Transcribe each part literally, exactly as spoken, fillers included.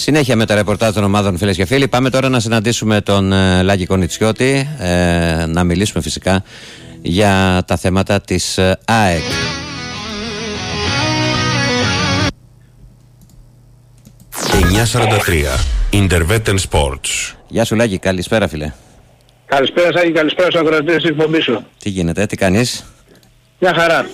Συνέχεια με τα ρεπορτάζ των ομάδων, φίλες και φίλοι. Πάμε τώρα να συναντήσουμε τον ε, Λάκη Κονιτσιώτη, ε, να μιλήσουμε φυσικά για τα θέματα της ε, ΑΕΚ. εννιά σαράντα τρία Intervetten Sports. Γεια σου Λάκη, καλησπέρα φίλε. Καλησπέρα Σάκη, καλησπέρα στους ακροατές της εκπομπής σου. Τι γίνεται, τι κάνεις? Μια χαρά.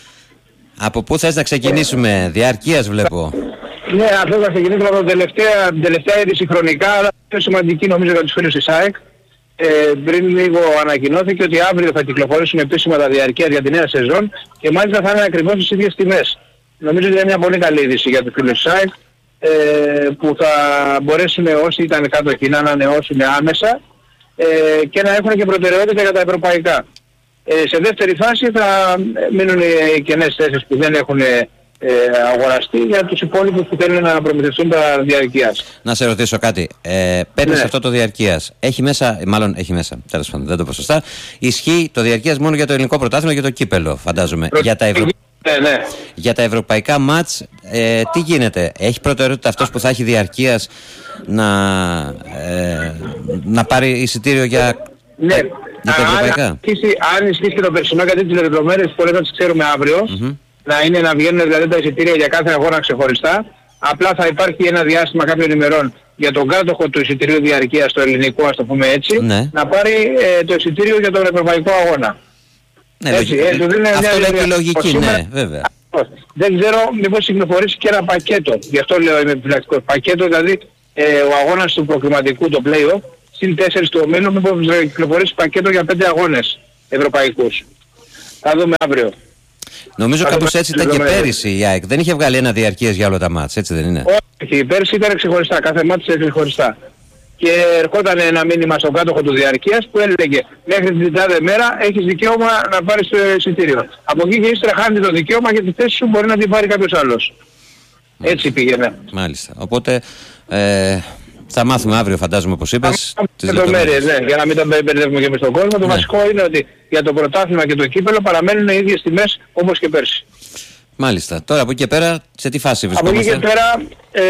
Από πού θες να ξεκινήσουμε, διαρκείας βλέπω. Ναι, αυτό θα ξεκινήσουμε από την τελευταία, τελευταία είδηση χρονικά, αλλά είναι σημαντική νομίζω για τους φίλους της ΑΕΚ. Ε, πριν λίγο ανακοινώθηκε ότι αύριο θα κυκλοφορήσουν επίσημα τα διαρκείας για τη νέα σεζόν και μάλιστα θα είναι ακριβώς τις ίδιες τιμές. Νομίζω ότι είναι μια πολύ καλή είδηση για τους φίλους της ΑΕΚ, ε, που θα μπορέσουν όσοι ήταν κάτοχοι να ανανεώσουν άμεσα ε, και να έχουν και προτεραιότητα για τα ευρωπαϊκά. Ε, σε δεύτερη φάση θα μείνουν οι κενές θέσεις που δεν έχουν ε, αγοραστεί για τους υπόλοιπους που θέλουν να προμηθευτούν τα διαρκείας. Να σε ρωτήσω κάτι. Ε, παίρνεις ναι. αυτό το διαρκείας. Έχει μέσα, μάλλον έχει μέσα, τέλος πάντων, δεν το πω σωστά. Ισχύει το διαρκείας μόνο για το ελληνικό πρωτάθλημα και το κύπελο, φαντάζομαι. Προ... Για, τα ευρω... ναι, ναι. για τα ευρωπαϊκά μάτς, ε, τι γίνεται? Έχει προτεραιότητα αυτός που θα έχει διαρκείας να, ε, να πάρει εισιτήριο για... Ναι. Για τα ευρωπαϊκά. Αν ισχύσει, αν ισχύσει και το περσινό, γιατί τις λεπτομέρειες πολλές θα τις ξέρουμε αύριο, mm-hmm. να είναι να βγαίνουν δηλαδή τα εισιτήρια για κάθε αγώνα ξεχωριστά. Απλά θα υπάρχει ένα διάστημα κάποιων ημερών για τον κάτοχο του εισιτηρίου διαρκείας, το ελληνικό ας το πούμε έτσι, ναι. να πάρει ε, το εισιτήριο για τον ευρωπαϊκό αγώνα. Ναι, έτσι, ε, είναι αυτό είναι και λογική, σήμερα, ναι, βέβαια. Δεν ξέρω μήπως κυκλοφορήσει και ένα πακέτο, γι' αυτό λέω είμαι επιφυλακτικός. Πακέτο δηλαδή ε, ο αγώνας του προκριματικού, το play-off, συν τέσσερις του ομίλου, μήπως κυκλοφορήσει πακέτο για πέντε αγώνες ευρωπαϊκούς. Θα δούμε αύριο. Νομίζω θα κάπως έτσι ήταν και πέρυσι η ΑΕΚ. Δεν είχε βγάλει ένα διαρκείας για όλα τα μάτς, έτσι δεν είναι? Όχι, πέρυσι ήταν ξεχωριστά, κάθε μάτς ήταν ξεχωριστά. Και ερχόταν ένα μήνυμα στον κάτοχο του διαρκείας που έλεγε μέχρι την τάδε μέρα έχεις δικαίωμα να πάρεις το εισιτήριο. Από εκεί και ύστερα χάνει το δικαίωμα και τη θέση σου μπορεί να την πάρει κάποιος άλλος. Μάλιστα. Έτσι πήγαινε. Μάλιστα. Οπότε ε, θα μάθουμε αύριο, φαντάζομαι, όπως είπες. Τις λεπτομέρειες, ναι, για να μην τα μπερδεύουμε και εμείς στον κόσμο. Το ναι. βασικό είναι ότι για το πρωτάθλημα και το κύπελο παραμένουν οι ίδιες τιμές όπως και πέρσι. Μάλιστα. Τώρα από εκεί και πέρα, σε τι φάση βρισκόμαστε? Από εκεί και πέρα,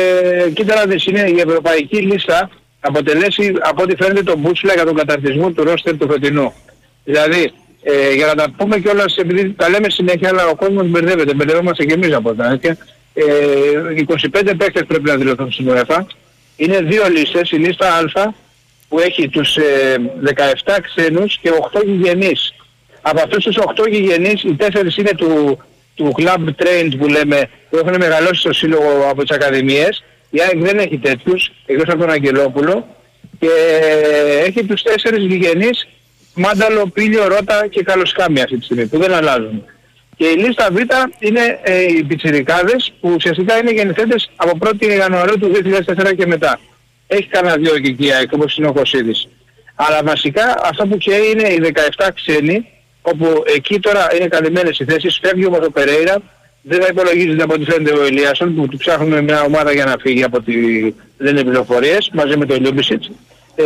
ε, κοίτα να δεις, είναι η ευρωπαϊκή λίστα αποτελέσει από ό,τι φαίνεται τον μπούτσουλα για τον καταρτισμό του ρόστερ του φετινού. Δηλαδή, ε, για να τα πούμε κιόλας, επειδή τα λέμε συνέχεια, αλλά ο κόσμος μπερδεύεται, μπερδευόμαστε κι εμείς από τα τέτοια. Ε, είκοσι πέντε παίκτες πρέπει να δηλωθούν στην UEFA. Είναι δύο λίστες, η λίστα Α που έχει τους ε, δεκαεπτά ξένους και οκτώ γηγενείς. Από αυτούς τους οκτώ γηγενείς, οι τέσσερις είναι του, του club trained που λέμε, που έχουν μεγαλώσει στο σύλλογο από τις ακαδημίες. Η ΑΕΚ δεν έχει τέτοιους, εκτός από τον Αγγελόπουλο, και έχει τους τέσσερις γηγενείς, Μάνταλο, Πίλιο, Ρώτα και Καλοσκάμι αυτή τη στιγμή, που δεν αλλάζουν. Και η λίστα Β είναι ε, οι πιτσιρικάδες, που ουσιαστικά είναι γεννηθέντες από πρώτη Ιανουαρίου του δύο χιλιάδες τέσσερα και μετά. Έχει κανένα δυο και εκεί η ΑΕΚ, όπως είναι ο Κωσίδης. Αλλά βασικά αυτό που καίει είναι οι δεκαεπτά ξένοι, όπου εκεί τώρα είναι καλυμμένες οι θέσεις, φεύγει όμως ο Περέιρα. Δεν θα υπολογίζεται από ό,τι φαίνεται ο Ηλίασον που του ψάχνουμε μια ομάδα για να φύγει από ό,τι λένε πληροφορίες μαζί με τον Λιούμπισιτς. Ε,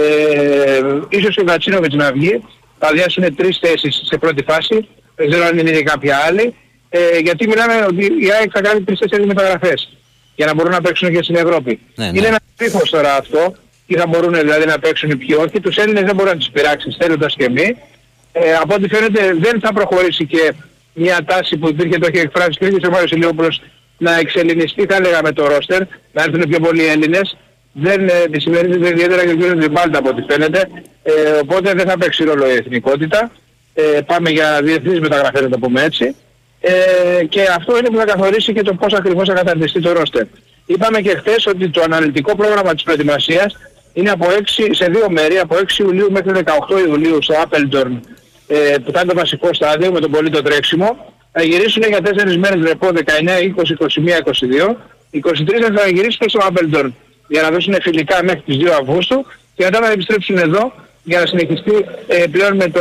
ίσως ο Κατσίνοβιτς να βγει, θα διάσουν τρεις θέσεις σε πρώτη φάση, δεν ξέρω αν είναι και κάποια άλλη, ε, γιατί μιλάμε ότι η ΑΕΚ θα κάνει τρεις-τέσσερις μεταγραφές για να μπορούν να παίξουν και στην Ευρώπη. Ναι, ναι. Είναι ένα τρίχος τώρα αυτό, και θα μπορούν δηλαδή να παίξουν οι ποιοι όχι, τους Έλληνες δεν μπορούν να τους πειράξουν στέλνοντας και εμείς. Ε, από ό,τι φαίνεται δεν θα προχωρήσει και μια τάση που υπήρχε, το έχει εκφράσει και ο Μάριος Ηλιόπουλος, να εξελληνιστεί θα έλεγα με το ρόστερ, να έρθουν πιο πολλοί Έλληνες. Δεν ε, δυσημερίζεται ιδιαίτερα και ο κ. Διμπάλτα από ό,τι φαίνεται, ε, οπότε δεν θα παίξει ρόλο η εθνικότητα. Ε, πάμε για διεθνείς μεταγραφές να το πούμε έτσι. Ε, και αυτό είναι που θα καθορίσει και το πώς ακριβώς θα καταρτιστεί το ρόστερ. Είπαμε και χθες ότι το αναλυτικό πρόγραμμα της προετοιμασίας είναι από έξι, σε δύο μέρη, από έξι Ιουλίου μέχρι δεκαοκτώ Ιουλίου στο Άπελντορν, ε, που θα είναι το βασικό στάδιο με τον πολύ το τρέξιμο. Θα γυρίσουν για τέσσερις μέρες ρεπό, δεκαεννιά, είκοσι, είκοσι μία, είκοσι δύο. είκοσι τρεις θα γυρίσουν στο Άπελντορν για να δώσουν φιλικά μέχρι τις δύο Αυγούστου και μετά θα επιστρέψουν εδώ για να συνεχιστεί ε, πλέον με, το,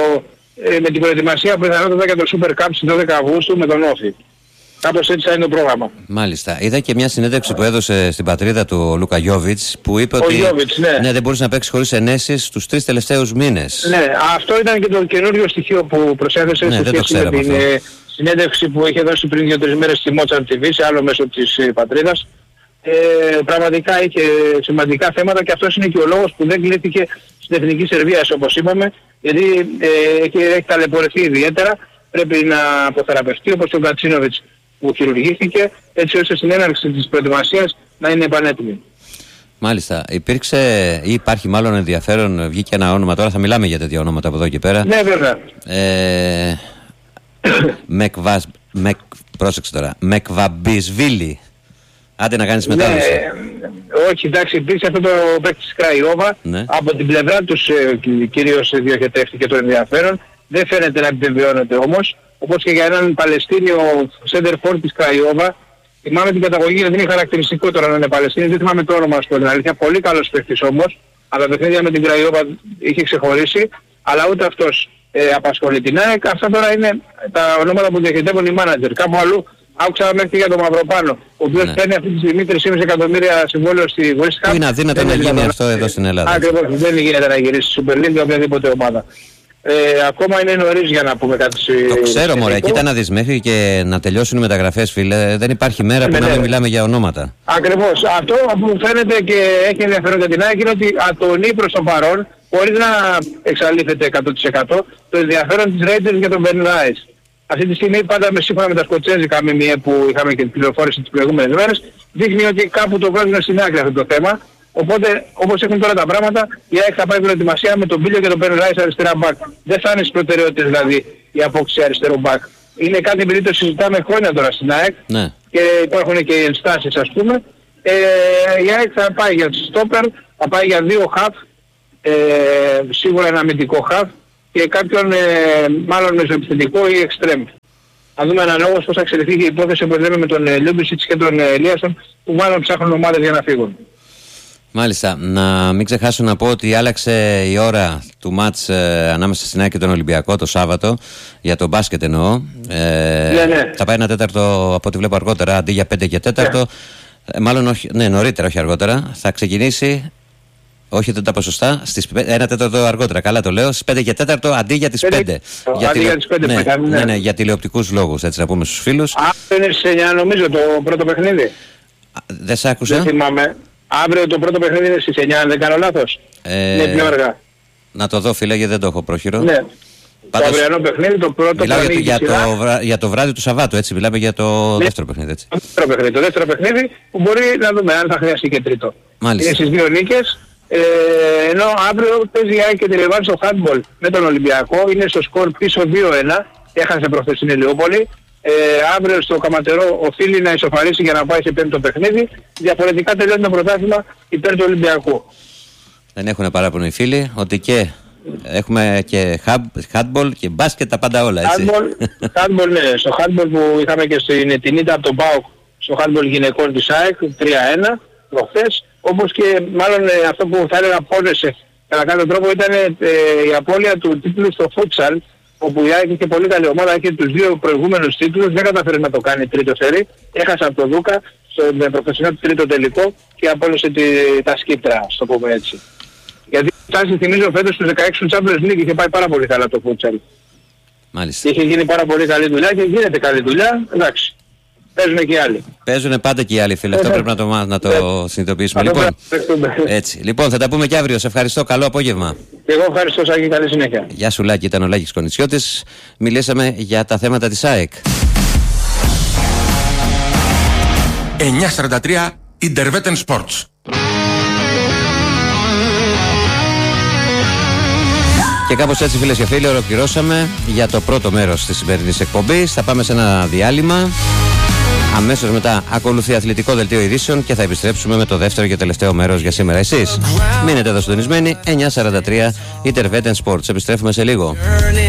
ε, με την προετοιμασία που πιθανότατα για το Super Cup στις δώδεκα Αυγούστου με τον Όφη. Κάπως έτσι θα είναι το πρόγραμμα. Μάλιστα. Είδα και μια συνέντευξη που έδωσε στην πατρίδα του ο Λούκα Γιόβιτς που είπε ότι Γιώβιτς, ναι. Ναι, δεν μπορούσε να παίξει χωρίς ενέσεις τους τρεις τελευταίους μήνες. Ναι, αυτό ήταν και το καινούριο στοιχείο που προσέθεσε ναι, σε σχέση με την ε, συνέντευξη που είχε δώσει πριν δύο τρεις μέρες στη Mozart τι βι σε άλλο μέσο της ε, πατρίδας. ε, πραγματικά είχε σημαντικά θέματα και αυτός είναι και ο λόγος που δεν κλείθηκε στην Εθνική Σερβίας, όπως είπαμε, γιατί ε, έχει, έχει ταλαιπωρηθεί ιδιαίτερα, πρέπει να αποθεραπευτεί, όπως ο Γκατσίνοβιτς που χειρουργήθηκε, έτσι ώστε στην έναρξη της προετοιμασίας να είναι επανέτοιμη. Μάλιστα. Υπήρξε ή υπάρχει μάλλον ενδιαφέρον, βγήκε ένα όνομα τώρα, θα μιλάμε για τέτοια ονόματα από εδώ και πέρα. Ναι, βέβαια. Ε, Μεκβασ, Μεκ, πρόσεξε τώρα, Μεκβαμπισβίλη. Άντε να κάνεις μετάδοση. Ναι, όχι, εντάξει, υπήρξε αυτό το παίκτη της Κραϊόβα. Ναι. Από την πλευρά τους ε, κυρίως διοχετεύτηκε το ενδιαφέρον. Δεν φαίνεται να επιβεβαιώνεται όμως. Όπως και για έναν Παλαιστίνιο center for της Κραϊόβα. Θυμάμαι την καταγωγή, δεν είναι χαρακτηριστικό τώρα να είναι Παλαιστίνιο, δεν θυμάμαι το όνομα στο την αλήθεια. Πολύ καλός παίκτης όμως. Αλλά τα παιχνίδια με την Κραϊόβα είχε ξεχωρίσει. Αλλά ούτε αυτός ε, απασχολεί την ΑΕΚ. Αυτά τώρα είναι τα ονόματα που διοχετεύουν οι μάνατζερ. Κάπου αλλού άκουσα μέχρι για τον Μαυροπάνο, ο οποίος ναι. παίρνει αυτή τη στιγμή τρία κόμμα πέντε εκατομμύρια συμβόλαιο στη West Ham. Είναι αδύνατο να γίνει αυτό εδώ στην Ελλάδα. Ακριβώς, δεν γίνεται να γυρίσει στη Super League για οποιαδήποτε ομάδα. Ε, ακόμα είναι νωρίς για να πούμε κάτι. Το ξέρω μωρέ, κοίτα να δεις, μέχρι και να τελειώσουν οι μεταγραφές φίλε, δεν υπάρχει μέρα που ναι, να μην ναι. μιλάμε για ονόματα. Ακριβώς, αυτό που φαίνεται και έχει ενδιαφέρον για την ΑΕΚ είναι ότι ατονεί προς το παρόν, χωρίς να εξαλείφεται εκατό τοις εκατό, το ενδιαφέρον της Rangers για τον Ben Rice. Αυτή τη στιγμή πάντα με σύμφωνα με τα σκοτσέζικα ΜΜΕ που είχαμε και την πληροφόρηση τις προηγούμενες μέρες, δείχνει ότι κάπου το βγάζουν στην άκρη αυτό το θέμα. Οπότε όπως έχουν τώρα τα πράγματα, η ΑΕΚ θα πάει προετοιμασία με τον Μπίλιο και τον Ben Rice αριστερά μπακ. Δεν θα είναι στις προτεραιότητες δηλαδή η απόκτηση αριστερό μπακ. Είναι κάτι επειδή το συζητάμε χρόνια τώρα στην ΑΕΚ ναι. και υπάρχουν και οι ενστάσεις ας πούμε. Ε, η ΑΕΚ θα πάει για στόπερ, θα πάει για δύο χαφ, ε, σίγουρα ένα αμυντικό χαφ και κάποιον ε, μάλλον μεσοεπιθετικό ή εξτρέμ. Θα δούμε αναλόγως πώς θα εξελιχθεί η υπόθεση που λέμε με τον ε, Λιούμπισιτς και τον ε, Λίασον που μάλλον ψάχνουν ομάδες για να φύγουν. Μάλιστα. Να μην ξεχάσω να πω ότι άλλαξε η ώρα του μάτς ε, ανάμεσα στην ΑΕΚ και τον Ολυμπιακό το Σάββατο, για τον μπάσκετ εννοώ. Ε, ναι, ναι. Θα πάει ένα τέταρτο από ό,τι βλέπω αργότερα, αντί για πέντε και τέταρτο. Ναι. Ε, μάλλον όχι, ναι, νωρίτερα, όχι αργότερα. Θα ξεκινήσει. Όχι, δεν τα πω σωστά. Στις ένα τέταρτο αργότερα. Καλά το λέω. Στις πέντε και τέταρτο αντί για τις πέντε. Για, αντί για τις πέντε. Ναι, ναι, ναι, ναι, για τηλεοπτικούς λόγους, έτσι να πούμε στους φίλους. Αύριο είναι στις εννιά νομίζω το πρώτο παιχνίδι. Δεν σ' άκουσα. Δεν θυμάμαι. Αύριο το πρώτο παιχνίδι είναι στις εννιά, αν δεν κάνω λάθος. Ε, είναι πιο αργά. Να το δω φίλε, γιατί δεν το έχω πρόχειρο. Ναι. Πάντως, το αυριανό παιχνίδι, το πρώτο μιλάω παιχνίδι. Για, για, το βρά, για το βράδυ του Σαββάτου, έτσι. Μιλάμε για το ναι, δεύτερο παιχνίδι, έτσι. Το δεύτερο παιχνίδι, το δεύτερο παιχνίδι που μπορεί να δούμε αν θα χρειαστεί και τρίτο. Μάλιστα. Είναι στις δύο νίκες. Ε, ενώ αύριο παίζει η ΑΕΚ και τη Λεβάνη στο handball με τον Ολυμπιακό. Είναι στο σκορ πίσω δύο ένα. Έχασε προχθές στην Ηλιούπολη. Ε, αύριο στο Καματερό οφείλει να ισοφαρίσει για να πάει σε πέμπτο παιχνίδι. Διαφορετικά τελειώνει το πρωτάθλημα υπέρ του Ολυμπιακού. Δεν έχουν παράπονο οι φίλοι ότι και έχουμε και handball και μπάσκετ, τα πάντα όλα, έτσι. Handball, handball ναι. Στο handball που είχαμε και στην την ήττα από τον ΠΑΟΚ στο handball γυναικών της ΑΕΚ τρία ένα προχθές. Όπως και μάλλον ε, αυτό που θα έλεγα πόνεσε κατά κάποιο τρόπο ήταν ε, η απώλεια του τίτλου στο futsal, όπου η ΑΕΚ είχε πολύ καλή ομάδα, είχε τους δύο προηγούμενους τίτλους, δεν καταφέρει να το κάνει τρίτο σερί, έχασε από τον Δούκα στον προφεσιονάλ τρίτο τελικό και απόλυσε τη, τα σκύπτρα, στο πούμε έτσι. Γιατί φτάσει θυμίζω φέτος στους δεκαέξι του Champions League είχε πάει πάρα πολύ καλά το futsal. Μάλιστα. Είχε γίνει πάρα πολύ καλή δουλειά και γίνεται καλή δουλειά, εντάξει. Παίζουν και οι άλλοι. Παίζουν πάντα και οι άλλοι φίλοι. Αυτό πρέπει να το, να το συνειδητοποιήσουμε. Λοιπόν, έτσι. Λοιπόν, θα τα πούμε και αύριο. Σε ευχαριστώ. Καλό απόγευμα. Και εγώ ευχαριστώ, Σάκη. Καλή συνέχεια. Γεια σου, Λάκη. Ήταν ο Λάκης Κονιτσιώτης. Μιλήσαμε για τα θέματα της ΑΕΚ. εννιά σαράντα τρία Intervetten Sports. Και κάπως έτσι, φίλες και φίλοι, ολοκληρώσαμε για το πρώτο μέρος της σημερινής εκπομπής. Θα πάμε σε ένα διάλειμμα. Αμέσως μετά ακολουθεί αθλητικό δελτίο ειδήσεων και θα επιστρέψουμε με το δεύτερο και τελευταίο μέρος για σήμερα. Εσείς μείνετε εδώ συντονισμένοι. εννιά σαράντα τρία Intervetten Sports. Επιστρέφουμε σε λίγο.